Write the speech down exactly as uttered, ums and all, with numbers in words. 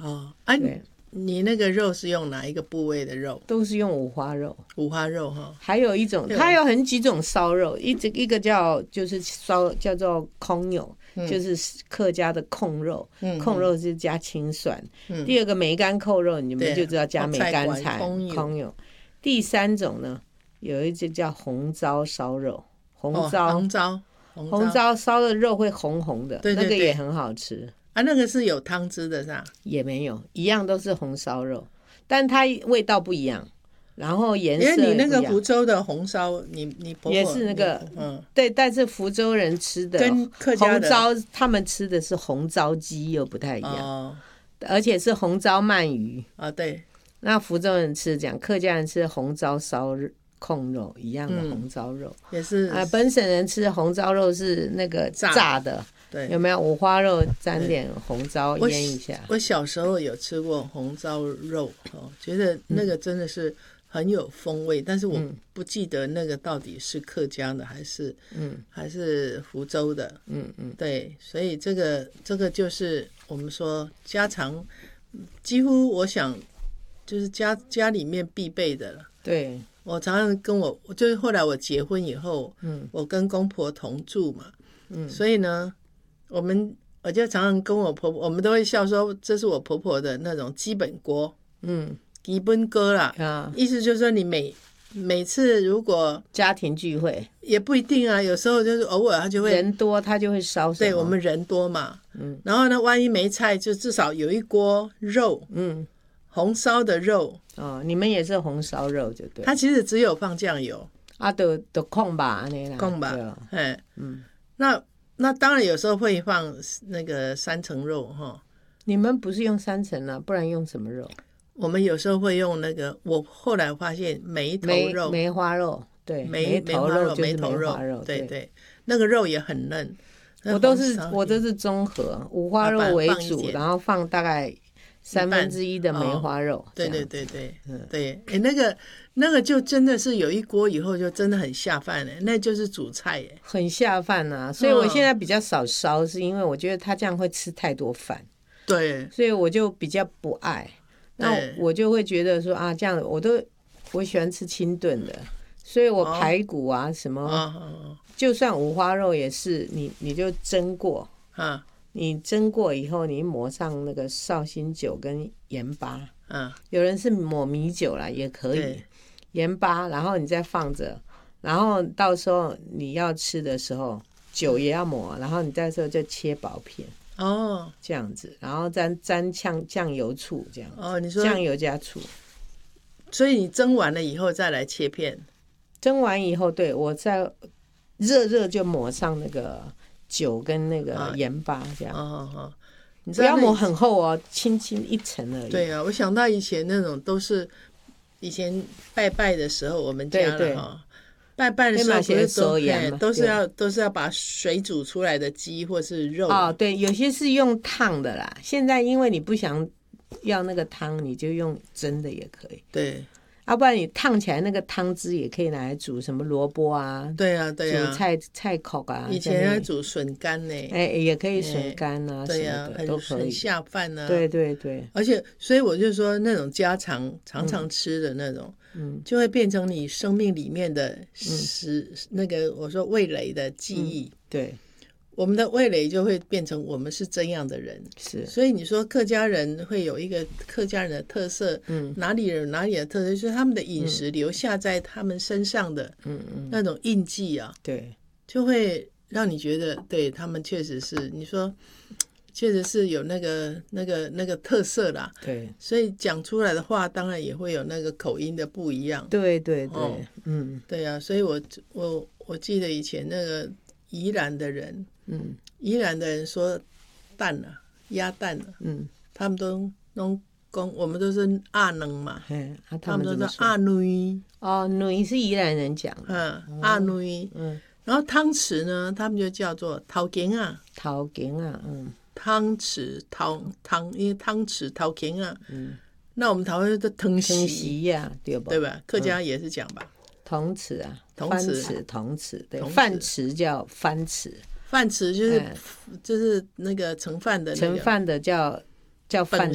哦，啊，你那个肉是用哪一个部位的肉？ 都是用五花肉。 五花肉哈， 还有一种，它有很几种烧肉，一一个叫就是烧叫做空牛，嗯、就是客家的控肉，嗯、控肉是加青蒜。嗯、第二个梅干扣肉，你们就知道加梅干菜，空牛。第三种呢，有一只叫红糟烧肉，红糟、哦、 红糟红糟烧的肉会红红的，对对对，那个也很好吃。 啊，那个是有汤汁的是吧？ 也没有，一样都是红烧肉，但它味道不一样，然后颜色也不一样。 因为你那个福州的红烧，你你婆婆也是那个，嗯，对，但是福州人吃的跟客家的红糟，他们吃的是红糟鸡又不太一样，哦、而且是红糟鳗鱼啊、哦，对。 那福州人吃这样，客家人吃红糟烧控肉一样的红糟肉， 嗯、也是啊。本省人吃红糟肉是那个炸的。对，有没有五花肉沾点红糟腌一下？ 我, 我小时候有吃过红糟肉、哦、觉得那个真的是很有风味、嗯、但是我不记得那个到底是客家的还是、嗯、还是福州的。嗯嗯，对，所以这个这个就是我们说家常，几乎我想就是家家里面必备的了。 对， 我常常跟我就是后来我结婚以后，嗯，我跟公婆同住嘛，嗯，所以呢。我们我就常常跟我婆婆，我们都会笑说这是我婆婆的那种基本锅，嗯，基本锅啦，啊，意思就是说你每每次如果家庭聚会也不一定啊，有时候就是偶尔他就会人多，他就会烧什么， 对，我们人多嘛，嗯，然后呢，万一没菜，就至少有一锅肉，嗯，红烧的肉， 哦，你们也是红烧肉就对， 它其实只有放酱油啊，都都控吧，那啦， 控吧，哎，嗯，那。那当然有时候会放那个三层肉哈， 你们不是用三层啊，不然用什么肉？ 我们有时候会用那个，我后来发现梅头肉、 梅花肉，对， 梅头肉、 梅头肉，对 对, 对，那个肉也很嫩。 我都是我都是综合，五花肉为主，然后放大概三分之一的梅花肉。 哦、对对对对，嗯，对，哎，那个。那个就真的是有一锅以后就真的很下饭哎，那就是主菜哎， 很下饭啊。所以我现在比较少烧，是因为我觉得他这样会吃太多饭， 对， 所以我就比较不爱。那我就会觉得说啊，这样我都我喜欢吃清炖的，所以我排骨啊什么，哦、就算五花肉也是你你就蒸过啊，你蒸过以后你抹上那个绍兴酒跟盐巴，啊，有人是抹米酒啦也可以。盐巴，然后你再放着，然后到时候你要吃的时候，酒也要抹，然后你到时候就切薄片哦，这样子，然后沾沾酱酱油醋这样哦，你说酱油加醋， 所以你蒸完了以后再来切片， 蒸完以后，对我再热热就抹上那个酒跟那个盐巴这样，哦哦哦，你不要抹很厚哦，轻轻一层而已。 对啊，我想到以前那种都是。以前拜拜的时候，我们家了哈，拜拜的时候不是都都是要都是要把水煮出来的鸡或是肉哦，对，有些是用烫的啦。现在因为你不想要那个汤，你就用蒸的也可以。 对， 要、啊、不然你烫起来那个汤汁也可以拿来煮什么萝卜啊， 对啊对啊， 煮菜菜口啊。 以前要煮笋干呢， 哎，也可以笋干啊， 对啊， 什么的都可以， 很下饭啊。 对对对， 而且所以我就说那种家常常常吃的那种，嗯，就会变成你生命里面的食、嗯、那个我说味蕾的记忆。 嗯、对。 我们的味蕾就会变成我们是这样的人， 是，所以你说客家人会有一个客家人的特色，嗯，哪里人哪里的特色，就是他们的饮食留下在他们身上的，嗯嗯，那种印记啊， 对， 就会让你觉得，对他们确实是，你说确实是有那个那个那个特色啦， 对， 所以讲出来的话，当然也会有那个口音的不一样， 对对对， 哦、 嗯， 对啊，所以我我我记得以前那个宜兰的人。嗯，宜兰的人说蛋啊，鸭蛋啊，嗯，他们都弄公，我们都是阿能嘛， 嗯、啊， 他们都是阿女哦，女是宜兰人讲， 嗯，阿女，嗯，然后汤匙呢，他们就叫做头羹啊， 头羹啊，嗯， 汤匙汤汤，因为汤匙头羹啊，嗯，那我们台湾的汤匙呀，对吧？ 对吧？客家也是讲吧， 铜匙啊， 铜匙，铜匙，对，饭匙叫番匙。 饭匙就是、嗯、就是那个盛饭的、那个、 盛饭的叫叫饭